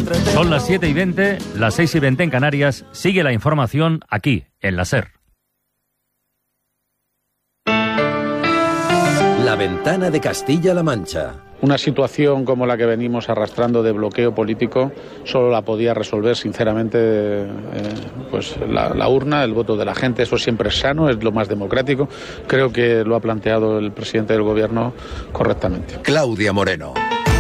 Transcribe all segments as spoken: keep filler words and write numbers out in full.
Son las siete y veinte, las seis y veinte en Canarias. Sigue la información aquí, en la SER. La ventana de Castilla-La Mancha. Una situación como la que venimos arrastrando de bloqueo político solo la podía resolver, sinceramente, eh, pues la, la urna, el voto de la gente. Eso siempre es sano, es lo más democrático. Creo que lo ha planteado el presidente del Gobierno correctamente. Claudia Moreno.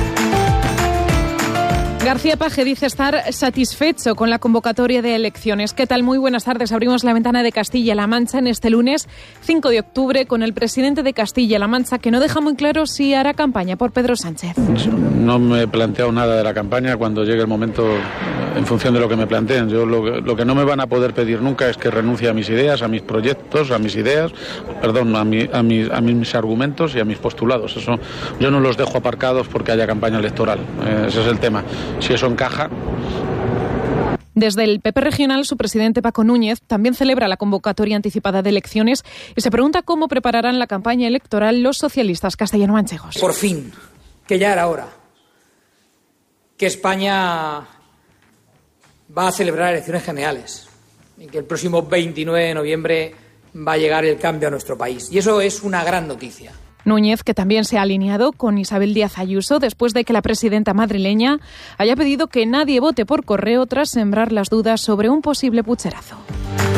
García Page dice estar satisfecho con la convocatoria de elecciones. ¿Qué tal? Muy buenas tardes. Abrimos la ventana de Castilla-La Mancha en este lunes cinco de octubre con el presidente de Castilla-La Mancha, que no deja muy claro si hará campaña por Pedro Sánchez. No me he planteado nada de la campaña. Cuando llegue el momento, en función de lo que me planteen. Yo lo, lo que no me van a poder pedir nunca es que renuncie a mis ideas, a mis proyectos, a mis ideas, perdón, a, mi, a, mis, a mis argumentos y a mis postulados. Eso yo no los dejo aparcados porque haya campaña electoral. Eh, ese es el tema. Si eso encaja. Desde el P P regional, su presidente Paco Núñez también celebra la convocatoria anticipada de elecciones y se pregunta cómo prepararán la campaña electoral los socialistas castellano-manchegos. Por fin, que ya era hora, que España va a celebrar elecciones generales y que el próximo veintinueve de noviembre va a llegar el cambio a nuestro país. Y eso es una gran noticia. Núñez, que también se ha alineado con Isabel Díaz Ayuso después de que la presidenta madrileña haya pedido que nadie vote por correo tras sembrar las dudas sobre un posible pucherazo.